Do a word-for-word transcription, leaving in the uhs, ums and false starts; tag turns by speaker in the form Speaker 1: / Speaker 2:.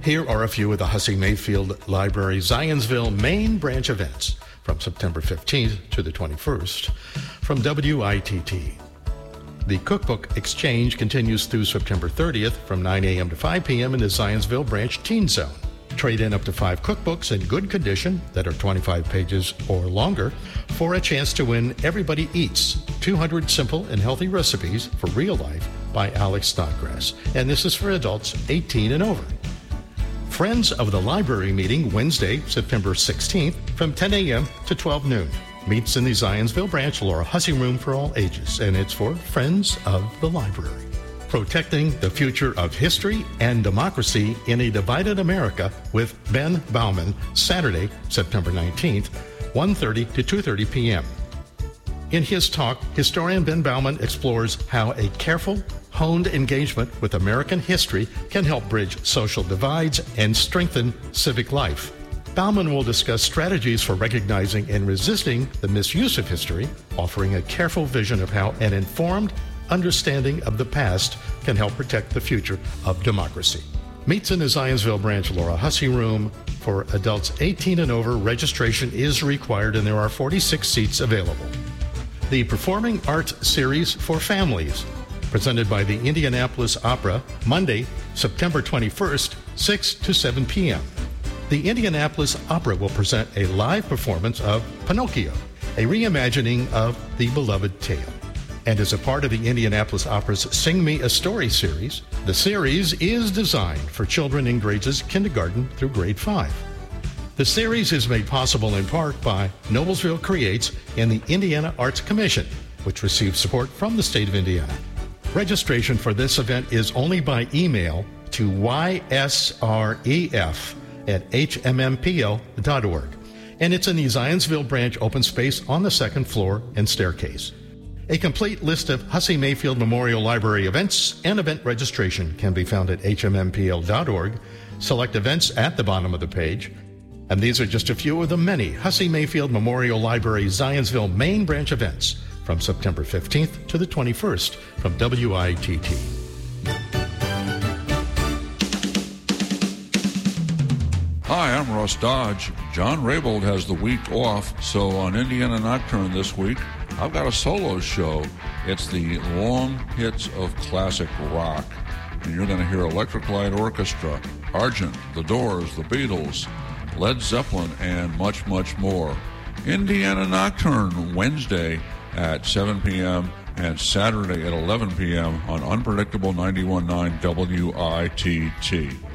Speaker 1: Here are a few of the Hussey Mayfield Library Zionsville main branch events from September fifteenth to the twenty-first from W I T T. The Cookbook Exchange continues through September thirtieth from nine a.m. to five p.m. in the Zionsville Branch Teen Zone. Trade in up to five cookbooks in good condition that are twenty-five pages or longer for a chance to win Everybody Eats, two hundred Simple and Healthy Recipes for Real Life by Alex Snodgrass. And this is for adults eighteen and over. Friends of the Library meeting Wednesday, September sixteenth from ten a.m. to twelve noon. Meets in the Zionsville Branch Laura Hussey Room for all ages, and it's for Friends of the Library. Protecting the Future of History and Democracy in a Divided America with Ben Bauman, Saturday, September nineteenth, one thirty to two thirty p.m. In his talk, historian Ben Bauman explores how a careful, honed engagement with American history can help bridge social divides and strengthen civic life. Bauman will discuss strategies for recognizing and resisting the misuse of history, offering a careful vision of how an informed understanding of the past can help protect the future of democracy. Meets in the Zionsville Branch Laura Hussey Room. For adults eighteen and over, registration is required and there are forty-six seats available. The Performing Arts Series for Families, presented by the Indianapolis Opera, Monday, September twenty-first, six to seven p.m. The Indianapolis Opera will present a live performance of Pinocchio, a reimagining of the beloved tale. And as a part of the Indianapolis Opera's Sing Me a Story series, the series is designed for children in grades kindergarten through grade five. The series is made possible in part by Noblesville Creates and the Indiana Arts Commission, which receives support from the state of Indiana. Registration for this event is only by email to y s r e f at h m m p l dot org, and it's in the Zionsville Branch open space on the second floor and staircase. A complete list of Hussey Mayfield Memorial Library events and event registration can be found at h m m p l dot org. Select events at the bottom of the page. And these are just a few of the many Hussey Mayfield Memorial Library Zionsville main branch events from September fifteenth to the twenty-first from W I T T.
Speaker 2: Hi, I'm Russ Dodge. John Raybold has the week off, so on Indiana Nocturne this week, I've got a solo show. It's the long hits of classic rock. And you're going to hear Electric Light Orchestra, Argent, The Doors, The Beatles, Led Zeppelin, and much, much more. Indiana Nocturne, Wednesday at seven p.m. and Saturday at eleven p.m. on Unpredictable ninety-one point nine W I T T.